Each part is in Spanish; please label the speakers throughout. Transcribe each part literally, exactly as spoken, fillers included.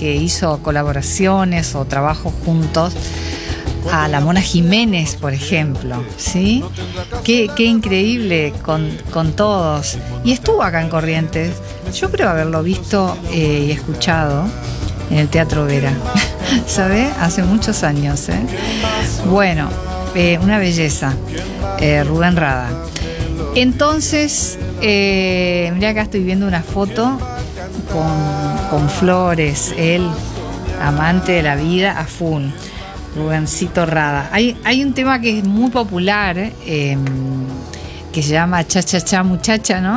Speaker 1: que hizo colaboraciones o trabajos juntos a la Mona Jiménez, por ejemplo, ¿sí? Qué, qué increíble con, con todos. Y estuvo acá en Corrientes. Yo creo haberlo visto eh, y escuchado en el Teatro Vera, ¿sabe? Hace muchos años, ¿eh? Bueno, eh, una belleza, eh, Rubén Rada. Entonces, eh, mira, acá estoy viendo una foto con, con flores, él, amante de la vida a full. Rubencito Rada. Hay, hay un tema que es muy popular, eh, que se llama Cha Cha Cha Muchacha, ¿no?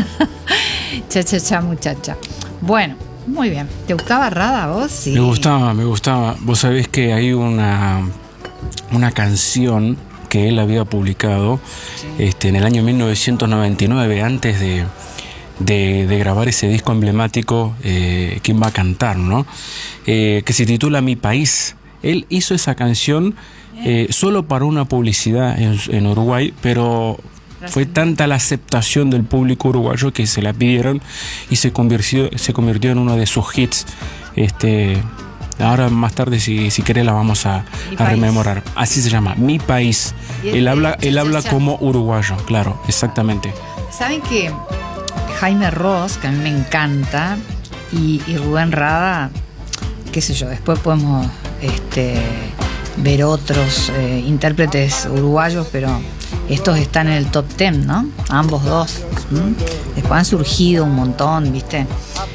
Speaker 1: Cha Cha Cha Muchacha. Bueno, muy bien. ¿Te gustaba Rada vos? Sí.
Speaker 2: Me gustaba, me gustaba. Vos sabés que hay una, una canción que él había publicado sí. este, en el año mil novecientos noventa y nueve, antes de, de, de grabar ese disco emblemático, eh, ¿Quién va a cantar?, ¿no? Eh, que se titula Mi País. Él hizo esa canción eh, solo para una publicidad en, en Uruguay, pero fue tanta la aceptación del público uruguayo que se la pidieron y se convirtió, se convirtió en uno de sus hits. Este, ahora más tarde, si, si querés, la vamos a, a rememorar. Así se llama, Mi País. Él habla, él habla como uruguayo, claro, exactamente.
Speaker 1: ¿Saben que Jaime Ross, que a mí me encanta, y, y Rubén Rada, qué sé yo, después podemos este, ver otros eh, intérpretes uruguayos, pero estos están en el top ten, ¿no? Ambos dos. ¿Mm? Después han surgido un montón, ¿viste?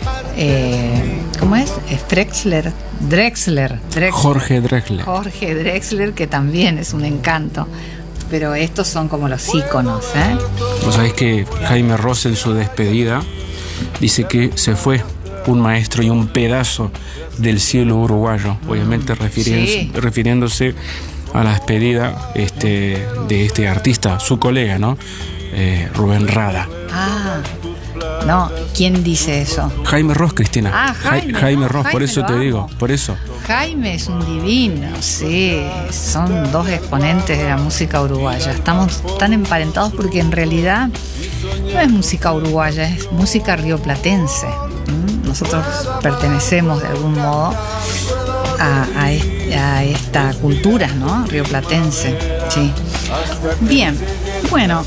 Speaker 1: Eh, ¿Cómo es? es Drexler, Drexler, Drexler.
Speaker 2: Jorge Drexler.
Speaker 1: Jorge Drexler, que también es un encanto. Pero estos son como los íconos, ¿eh?
Speaker 2: Vos sabés que Jaime Ross en su despedida dice que se fue un maestro y un pedazo del cielo uruguayo, obviamente refiriéndose, sí. refiriéndose a la despedida este, de este artista, su colega, ¿no? Eh, Rubén Rada.
Speaker 1: Ah, no, ¿quién dice eso?
Speaker 2: Jaime Ross, Cristina.
Speaker 1: Ah, Jaime.
Speaker 2: Ja- Jaime Ross,
Speaker 1: Jaime,
Speaker 2: por eso te
Speaker 1: amo.
Speaker 2: digo, por eso.
Speaker 1: Jaime es un divino, sí, son dos exponentes de la música uruguaya. Estamos tan emparentados porque en realidad no es música uruguaya, es música rioplatense. ¿Mm? Nosotros pertenecemos de algún modo a, a, est- a esta cultura, ¿no? Rioplatense, sí. Bien, bueno,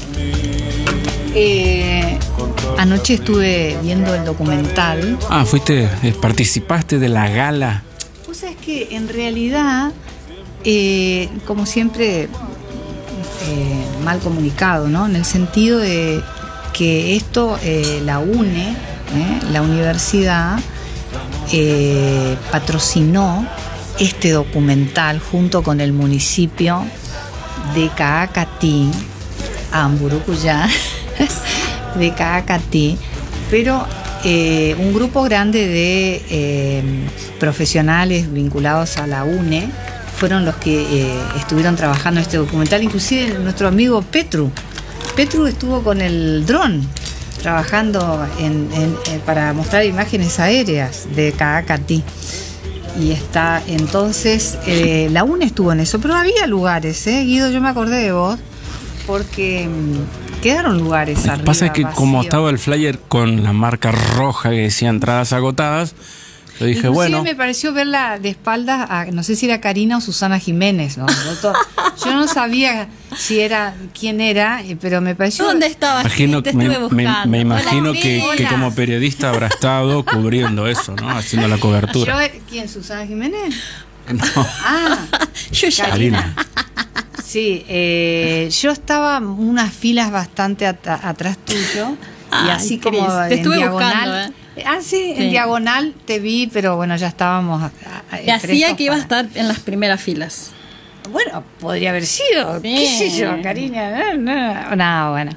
Speaker 1: eh, anoche estuve viendo el documental.
Speaker 2: Ah, fuiste, eh, participaste de la gala.
Speaker 1: Vos sabés que en realidad, eh, como siempre, eh, mal comunicado, ¿no? En el sentido de que esto eh, la UNE, ¿eh? la universidad, eh, patrocinó este documental junto con el municipio de Caacatí, Amburucuyá, de Caacatí, pero eh, un grupo grande de eh, profesionales vinculados a la UNE fueron los que eh, estuvieron trabajando en este documental, inclusive nuestro amigo Petru. Petru estuvo con el dron trabajando en, en, eh, para mostrar imágenes aéreas de Caacatí. Y está, entonces, eh, la UNE estuvo en eso, pero había lugares, ¿eh? Guido, yo me acordé de vos, porque mmm, quedaron lugares
Speaker 2: Lo que
Speaker 1: arriba.
Speaker 2: pasa es que
Speaker 1: vacío.
Speaker 2: como estaba el flyer con la marca roja que decía entradas agotadas, yo dije,
Speaker 1: Inclusive
Speaker 2: bueno.
Speaker 1: me pareció verla de espaldas a, no sé si era Karina o Susana Jiménez, ¿no? Yo no sabía si era, quién era, pero me pareció...
Speaker 3: ¿Dónde estabas?
Speaker 2: Imagino,
Speaker 3: Te
Speaker 2: me,
Speaker 3: estuve
Speaker 2: me,
Speaker 3: buscando.
Speaker 2: me imagino
Speaker 3: Hola,
Speaker 2: que,
Speaker 3: hola.
Speaker 2: que como periodista habrá estado cubriendo eso, ¿no? Haciendo la cobertura.
Speaker 1: Yo, ¿quién? ¿Susana Jiménez?
Speaker 2: No.
Speaker 1: Ah,
Speaker 3: Yo ya.
Speaker 1: Karina. Sí, eh, yo estaba unas filas bastante at- atrás tuyo. Y
Speaker 3: Ay,
Speaker 1: así
Speaker 3: Cris,
Speaker 1: como
Speaker 3: te
Speaker 1: en
Speaker 3: estuve
Speaker 1: diagonal.
Speaker 3: buscando,
Speaker 1: Ah, sí,
Speaker 3: Sí.
Speaker 1: en diagonal te vi, pero bueno, ya estábamos. a- a-
Speaker 3: Te hacía
Speaker 1: frescos
Speaker 3: que iba a
Speaker 1: para-
Speaker 3: estar en las primeras filas.
Speaker 1: Bueno, podría haber sido, qué sé yo,
Speaker 3: Sí.
Speaker 1: Karina. No, no, no, bueno.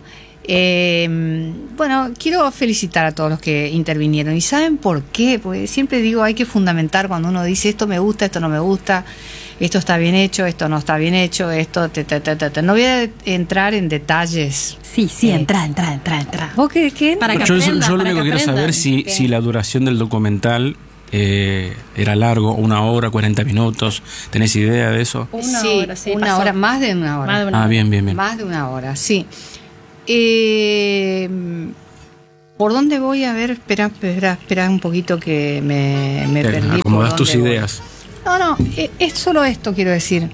Speaker 1: Eh, bueno, quiero felicitar a todos los que intervinieron. ¿Y saben por qué? Porque siempre digo, hay que fundamentar cuando uno dice esto me gusta, esto no me gusta, esto está bien hecho, esto no está bien hecho, esto... Te, te, te, te, te. No voy a entrar en detalles.
Speaker 3: Sí, sí,
Speaker 1: Eh,
Speaker 3: entra, entra, entra, entra.
Speaker 1: ¿Vos qué? qué?
Speaker 3: Para que
Speaker 2: Yo, yo
Speaker 3: aprendan,
Speaker 2: lo
Speaker 3: para
Speaker 2: único que
Speaker 3: que
Speaker 2: quiero saber
Speaker 3: aprendan.
Speaker 2: si,
Speaker 1: ¿Qué?
Speaker 2: si la duración del documental eh, era largo, una hora, cuarenta minutos. ¿Tenés idea de eso?
Speaker 3: Una
Speaker 1: sí,
Speaker 3: hora, sí,
Speaker 1: una
Speaker 3: pasó.
Speaker 1: hora, más de una hora.
Speaker 3: Más de una
Speaker 2: Ah,
Speaker 3: hora.
Speaker 2: bien, bien, bien.
Speaker 1: Más de una hora, sí. Eh, ¿Por dónde voy? A ver, espera, espera, espera un poquito que me, me
Speaker 2: Te
Speaker 1: perdí.
Speaker 2: acomodas tus
Speaker 1: voy.
Speaker 2: ideas.
Speaker 1: No, no, es solo esto, quiero decir.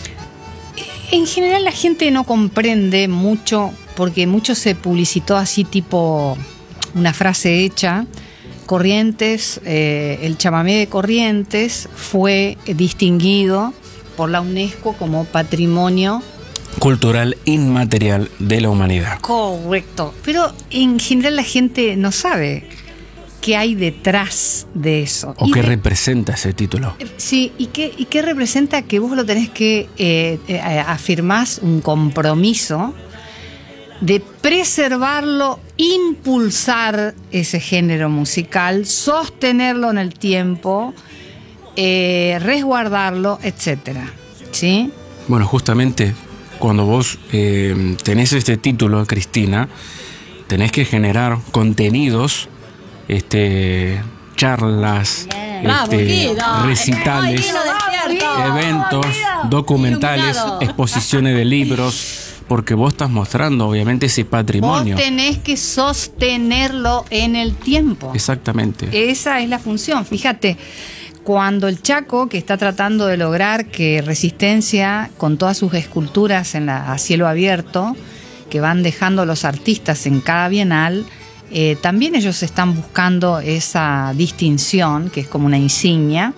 Speaker 1: En general la gente no comprende mucho, porque mucho se publicitó así tipo una frase hecha. Corrientes, eh, el chamamé de Corrientes fue distinguido por la UNESCO como patrimonio
Speaker 2: Cultural inmaterial de la humanidad.
Speaker 1: correcto. Pero en general la gente no sabe qué hay detrás de eso.
Speaker 2: ¿O
Speaker 1: Y
Speaker 2: qué
Speaker 1: de-
Speaker 2: representa ese título?
Speaker 1: Sí, ¿y qué, y qué representa? Que vos lo tenés que eh, eh, afirmás un compromiso de preservarlo, impulsar ese género musical, sostenerlo en el tiempo, eh, resguardarlo, etcétera. ¿Sí?
Speaker 2: Bueno, justamente cuando vos eh, tenés este título, Cristina, tenés que generar contenidos, este, charlas,
Speaker 3: Bravo,
Speaker 2: este,
Speaker 3: Guido.
Speaker 2: recitales,
Speaker 3: Ay, Guido, despierto.
Speaker 2: eventos, documentales,
Speaker 3: Iluminado.
Speaker 2: exposiciones de libros, porque vos estás mostrando obviamente ese patrimonio.
Speaker 1: Vos tenés que sostenerlo en el tiempo.
Speaker 2: Exactamente.
Speaker 1: Esa es la función. Fíjate, cuando el Chaco, que está tratando de lograr que Resistencia, con todas sus esculturas en la, a cielo abierto, que van dejando los artistas en cada bienal, eh, también ellos están buscando esa distinción, que es como una insignia,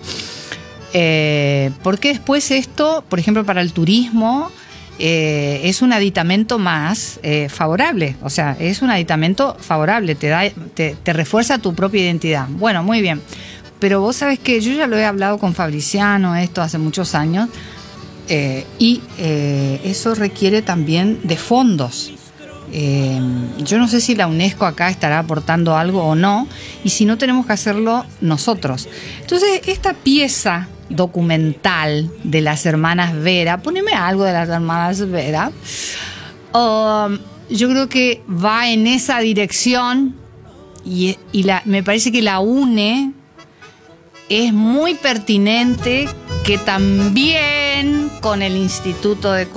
Speaker 1: eh, porque después esto, por ejemplo, para el turismo, eh, es un aditamento más eh, favorable, o sea, es un aditamento favorable, te da, te, te refuerza tu propia identidad. Bueno, muy bien, pero vos sabés que yo ya lo he hablado con Fabriciano esto hace muchos años, eh, y eh, eso requiere también de fondos. Eh, yo no sé si la UNESCO acá estará aportando algo o no, y si no, tenemos que hacerlo nosotros. Entonces, esta pieza documental de las hermanas Vera, poneme algo de las hermanas Vera, um, yo creo que va en esa dirección, y, y la, me parece que la une. Es muy pertinente que también con el Instituto de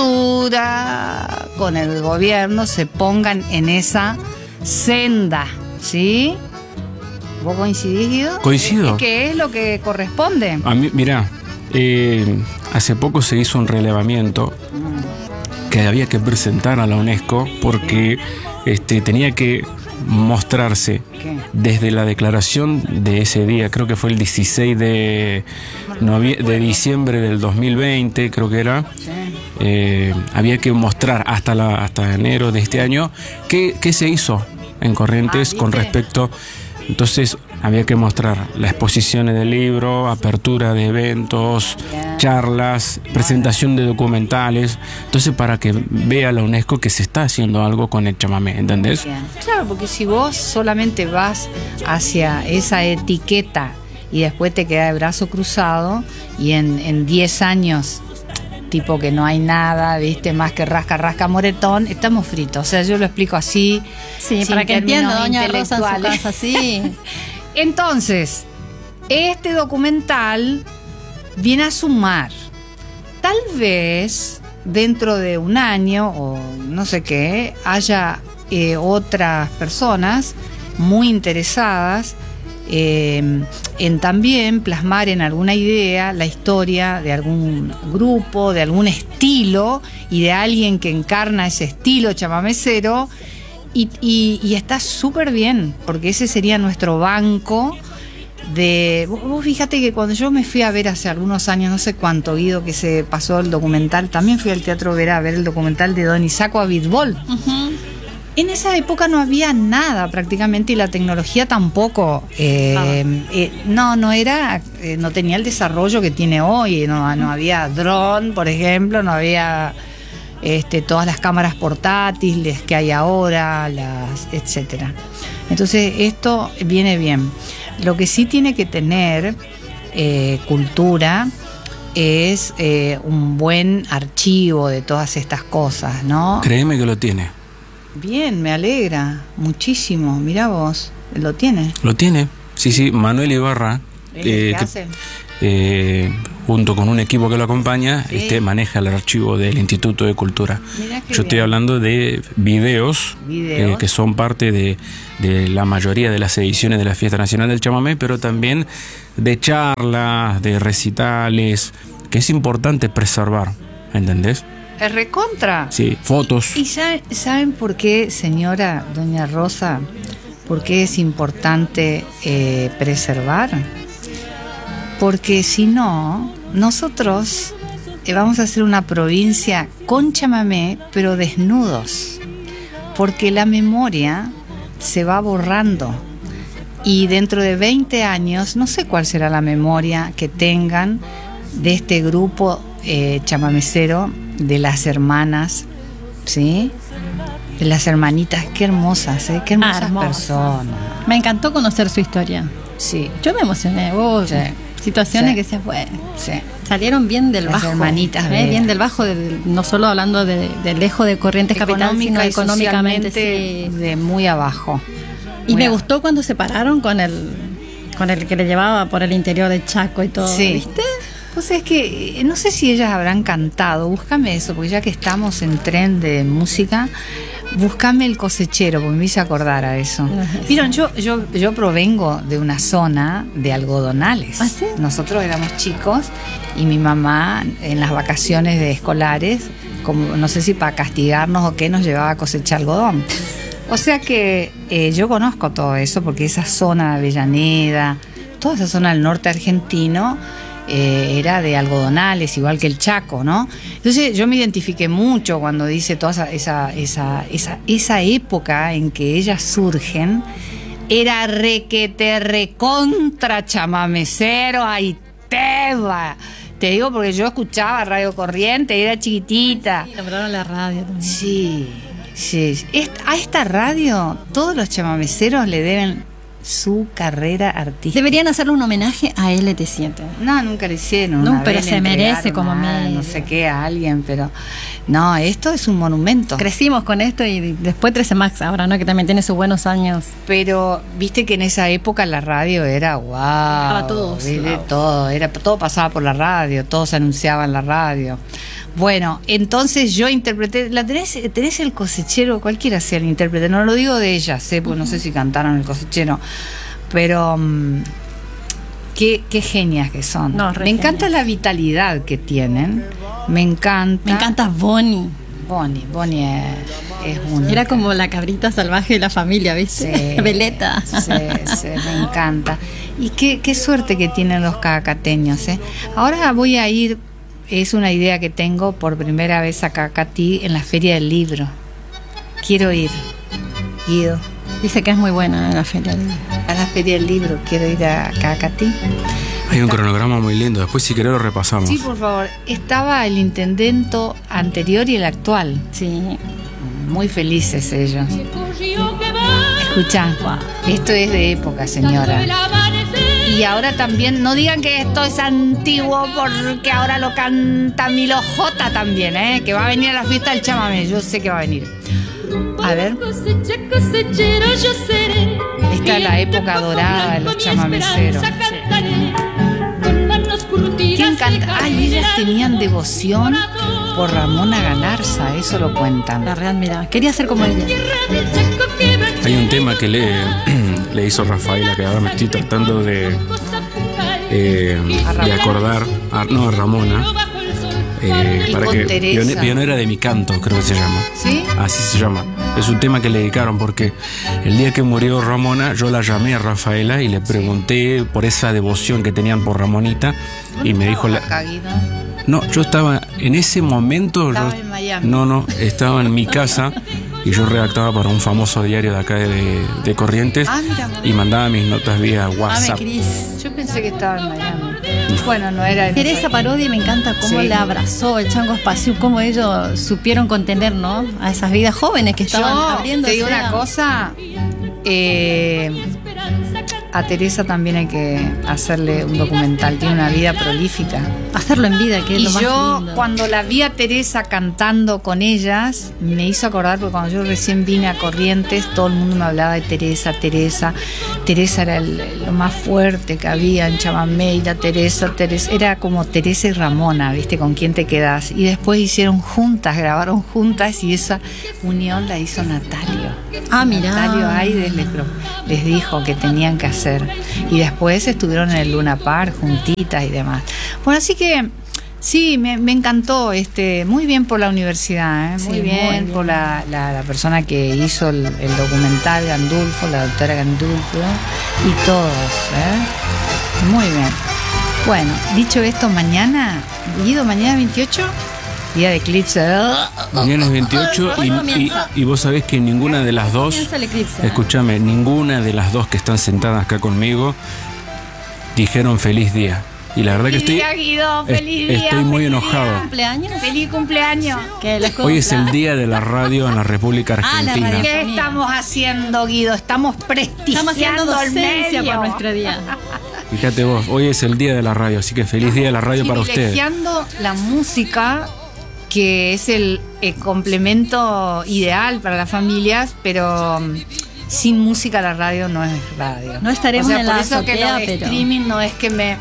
Speaker 1: Cultura, con el gobierno, se pongan en esa senda, ¿sí? ¿Vos coincidís, Guido?
Speaker 2: Coincido.
Speaker 1: ¿Qué es lo que corresponde?
Speaker 2: A mí, mirá, eh, hace poco se hizo un relevamiento que había que presentar a la UNESCO porque este, tenía que mostrarse
Speaker 1: ¿Qué?
Speaker 2: desde la declaración de ese día, creo que fue el dieciséis de, novie- de diciembre del dos mil veinte, creo que era,
Speaker 1: Sí.
Speaker 2: eh, había que mostrar hasta, la, hasta enero de este año qué, qué se hizo en Corrientes
Speaker 1: Ah,
Speaker 2: con
Speaker 1: ¿viste?
Speaker 2: respecto. Entonces había que mostrar las exposiciones del libro, apertura de eventos,
Speaker 1: Bien.
Speaker 2: charlas, presentación de documentales. Entonces, para que vea la UNESCO que se está haciendo algo con el chamamé, ¿entendés?
Speaker 1: Bien. Claro, porque si vos solamente vas hacia esa etiqueta y después te queda el brazo cruzado y en, en diez años, tipo que no hay nada, viste, más que rasca, rasca, moretón, estamos fritos. O sea, yo lo explico así.
Speaker 3: Sí,
Speaker 1: sin
Speaker 3: para que entienda
Speaker 1: términos
Speaker 3: doña Rosa en su
Speaker 1: intelectuales.
Speaker 3: casa, sí.
Speaker 1: Entonces, este documental viene a sumar. Tal vez dentro de un año o no sé qué, haya eh, otras personas muy interesadas eh, en también plasmar en alguna idea la historia de algún grupo, de algún estilo y de alguien que encarna ese estilo chamamecero. Y, y, y está súper bien, porque ese sería nuestro banco de... Vos, vos fíjate que cuando yo me fui a ver hace algunos años, no sé cuánto, Guido, que se pasó el documental, también fui al Teatro Vera a ver el documental de Don Isaco Abitbol.
Speaker 3: Ujú.
Speaker 1: En esa época no había nada prácticamente y la tecnología tampoco. Eh,
Speaker 3: Ah.
Speaker 1: eh, no, no era, eh, no tenía el desarrollo que tiene hoy. No, no había dron, por ejemplo, no había... Este, todas las cámaras portátiles que hay ahora, las, etcétera. Entonces esto viene bien. Lo que sí tiene que tener eh, cultura es eh, un buen archivo de todas estas cosas, ¿no?
Speaker 2: Créeme que lo tiene.
Speaker 1: Bien, me alegra muchísimo. Mirá vos, lo tiene.
Speaker 2: Lo tiene. Sí, sí, Manuel Ibarra eh,
Speaker 1: ¿Qué
Speaker 2: que,
Speaker 1: hacen?
Speaker 2: eh, junto con un equipo que lo acompaña,
Speaker 1: Sí.
Speaker 2: este maneja el archivo del Instituto de Cultura.
Speaker 1: Mirá qué
Speaker 2: Yo estoy
Speaker 1: bien.
Speaker 2: hablando de videos,
Speaker 1: Videos.
Speaker 2: eh, que son parte de, de la mayoría de las ediciones de la Fiesta Nacional del Chamamé, pero también de charlas, de recitales, que es importante preservar, ¿entendés?
Speaker 1: Es recontra.
Speaker 2: Sí, fotos.
Speaker 1: ¿Y ya, saben por qué, señora doña Rosa, por qué es importante eh, preservar? Porque si no, nosotros eh, vamos a hacer una provincia con chamamé, pero desnudos. Porque la memoria se va borrando. Y dentro de veinte años, no sé cuál será la memoria que tengan de este grupo eh, chamamecero, de las hermanas, ¿sí? De las hermanitas, qué hermosas, ¿eh? Qué hermosas
Speaker 3: Hermosa.
Speaker 1: personas.
Speaker 3: Me encantó conocer su historia.
Speaker 1: Sí,
Speaker 3: Yo me emocioné. Vos,
Speaker 1: Sí.
Speaker 3: situaciones
Speaker 1: Sí.
Speaker 3: que se fue.
Speaker 1: sí.
Speaker 3: Salieron bien del
Speaker 1: Las
Speaker 3: bajo.
Speaker 1: hermanitas
Speaker 3: ¿eh?
Speaker 1: de-
Speaker 3: Bien del bajo, de- no solo hablando de, de lejos de Corrientes Capital, sino
Speaker 1: Económica y
Speaker 3: económicamente.
Speaker 1: socialmente
Speaker 3: Sí.
Speaker 1: de muy abajo.
Speaker 3: Y
Speaker 1: Muy
Speaker 3: me
Speaker 1: a-
Speaker 3: gustó cuando se pararon con el, con el que le llevaba por el interior de Chaco y todo.
Speaker 1: Sí.
Speaker 3: ¿Viste?
Speaker 1: Pues es que eh, no sé si ellas habrán cantado, búscame eso, porque ya que estamos en tren de música, búscame el cosechero, porque me hice acordar a eso.
Speaker 3: Ajá.
Speaker 1: Vieron, yo, yo, yo provengo de una zona de algodonales.
Speaker 3: ¿Ah, sí?
Speaker 1: Nosotros éramos chicos y mi mamá en las vacaciones de escolares, como no sé si para castigarnos o qué, nos llevaba a cosechar algodón. O sea que eh, yo conozco todo eso, porque esa zona de Avellaneda, toda esa zona del norte argentino, eh, era de algodonales, igual que el Chaco, ¿no? Entonces yo me identifiqué mucho cuando dice toda esa, esa, esa, esa, esa época en que ellas surgen, era requete recontra chamamecero, ahí te va. Te digo porque yo escuchaba Radio Corriente, era chiquitita.
Speaker 3: Y nombraron la radio también.
Speaker 1: Sí, sí. Est- A esta radio todos los chamameceros le deben su carrera artística.
Speaker 3: Deberían hacerle un homenaje a L T siete.
Speaker 1: No, nunca lo hicieron.
Speaker 3: No,
Speaker 1: Una
Speaker 3: pero
Speaker 1: vez le
Speaker 3: se merece
Speaker 1: entregaron
Speaker 3: como
Speaker 1: a,
Speaker 3: medio.
Speaker 1: no sé qué, a alguien, pero no, esto es un monumento.
Speaker 3: Crecimos con esto y después trece Max ahora, ¿no? Que también tiene sus buenos años.
Speaker 1: Pero viste que en esa época la radio era wow.
Speaker 3: a todos
Speaker 1: ¿viste?
Speaker 3: lados.
Speaker 1: Todo, era, todo pasaba por la radio, todo se anunciaba en la radio. Bueno, entonces yo interpreté, la tenés, tenés el cosechero, cualquiera sea el intérprete, no lo digo de ella, sé, porque no sé si cantaron el cosechero, pero um, qué, qué genias que son.
Speaker 3: No, re
Speaker 1: me encanta
Speaker 3: genias.
Speaker 1: la vitalidad que tienen, me encanta.
Speaker 3: Me encanta Bonnie.
Speaker 1: Bonnie, Bonnie es, es única.
Speaker 3: Era como la cabrita salvaje de la familia, ¿viste?
Speaker 1: Sí,
Speaker 3: Veleta.
Speaker 1: Sí, sí, me encanta. Y qué, qué suerte que tienen los cacateños, ¿eh? Ahora voy a ir, es una idea que tengo por primera vez a Cacatí en la Feria del Libro. Quiero ir, Guido,
Speaker 3: Dice que es muy buena la feria.
Speaker 1: a la Feria del Libro, quiero ir a Cacatí.
Speaker 2: Hay un cronograma muy lindo, después si querés lo repasamos.
Speaker 1: Sí, por favor. Estaba el intendento anterior y el actual.
Speaker 3: Sí.
Speaker 1: Muy felices ellos. Escuchá, esto es de época, señora. Y ahora también, no digan que esto es antiguo porque ahora lo canta Milo J también, ¿eh? Que va a venir a la fiesta del chamamé, yo sé que va a venir. A ver, esta es la época dorada de los chamameceros. ¿Quién canta? Ay, ellas tenían devoción por Ramona Galarza, eso lo cuentan.
Speaker 3: La real, mira. Quería ser como ella.
Speaker 2: Hay un tema que le, le hizo Rafaela, que ahora me estoy tratando de, eh, de acordar. A, no, a Ramona. Eh,
Speaker 1: Y
Speaker 2: para
Speaker 1: con
Speaker 2: que
Speaker 1: Teresa.
Speaker 2: pione- Pionera de mi canto, creo que se llama.
Speaker 1: ¿Sí?
Speaker 2: Así se llama. Es un tema que le dedicaron porque el día que murió Ramona, yo la llamé a Rafaela y le pregunté por esa devoción que tenían por Ramonita y me dijo la,
Speaker 1: Acá, Guido.
Speaker 2: no, yo estaba en ese momento.
Speaker 1: Estaba
Speaker 2: yo-
Speaker 1: en Miami.
Speaker 2: No, no, estaba en mi casa y yo redactaba para un famoso diario de acá de, de Corrientes
Speaker 1: Ah, mira.
Speaker 2: y mandaba mis notas vía
Speaker 3: Ame
Speaker 2: WhatsApp.
Speaker 3: Cris.
Speaker 1: Yo pensé que estaba en Miami. Bueno, no era en
Speaker 3: Teresa Parodi me encanta cómo
Speaker 1: Sí.
Speaker 3: la abrazó el Chango Espacio, cómo ellos supieron contener, ¿no? A esas vidas jóvenes que estaban
Speaker 1: Yo
Speaker 3: abriendo.
Speaker 1: te digo una cosa, eh, a Teresa también hay que hacerle un documental. Tiene una vida prolífica.
Speaker 3: Hacerlo en vida, que es
Speaker 1: Y
Speaker 3: lo más
Speaker 1: yo,
Speaker 3: lindo.
Speaker 1: cuando la vi a Teresa cantando con ellas, me hizo acordar, porque cuando yo recién vine a Corrientes, todo el mundo me hablaba de Teresa, Teresa. Teresa era el- lo más fuerte que había en chamamé, y la Teresa, Teresa. Era como Teresa y Ramona, ¿viste? ¿Con quién te quedás? Y después hicieron juntas, grabaron juntas, y esa unión la hizo Natalio.
Speaker 3: Ah, mirá.
Speaker 1: Natalio Aides les, pro- les dijo que tenían que hacer. Y después estuvieron en el Luna Park juntitas y demás. Bueno, así que sí, me, me encantó. este Muy bien por la universidad, ¿eh? muy,
Speaker 3: Sí,
Speaker 1: bien
Speaker 3: muy bien.
Speaker 1: por la, la, la persona que hizo el, el documental, Gandulfo, la doctora Gandulfo, y todos. ¿eh? Muy bien. Bueno, dicho esto, mañana, Guido, mañana veintiocho, día de eclipse.
Speaker 2: Mañana es veintiocho
Speaker 3: Hoy
Speaker 2: y, y,
Speaker 3: comienza.
Speaker 2: y vos sabés que ninguna de las dos,
Speaker 3: Comienza el eclipse.
Speaker 2: escúchame, ninguna de las dos que están sentadas acá conmigo dijeron feliz día. Y la verdad que
Speaker 1: Feliz
Speaker 2: estoy,
Speaker 1: día, Guido,
Speaker 2: es-
Speaker 1: feliz día,
Speaker 2: estoy muy
Speaker 1: feliz
Speaker 2: enojado.
Speaker 3: ¿Cumpleaños?
Speaker 1: ¡Feliz cumpleaños!
Speaker 3: Que les
Speaker 2: Hoy es el
Speaker 3: cumpla.
Speaker 2: día de la radio en la República
Speaker 3: Ah, la
Speaker 2: Argentina.
Speaker 3: radio.
Speaker 1: ¿Qué
Speaker 3: Mía.
Speaker 1: estamos haciendo, Guido? Estamos prestigiando
Speaker 3: Estamos haciendo
Speaker 1: el
Speaker 3: docencia
Speaker 1: medio.
Speaker 3: por nuestro día.
Speaker 2: Fíjate vos, hoy es el día de la radio, así que feliz día de la radio para ustedes.
Speaker 1: Privilegiando la música, que es el, eh, complemento ideal para las familias, pero mm, sin música la radio no es radio.
Speaker 3: No estaremos
Speaker 1: o sea,
Speaker 3: en
Speaker 1: por
Speaker 3: la
Speaker 1: eso que
Speaker 3: azotea,
Speaker 1: los
Speaker 3: pero-
Speaker 1: streaming no es que me...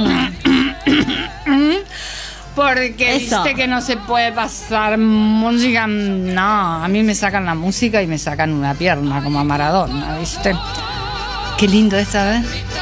Speaker 1: Porque
Speaker 3: Eso.
Speaker 1: viste que no se puede pasar música. No, a mí me sacan la música y me sacan una pierna como a Maradona, ¿viste? Qué lindo esta vez.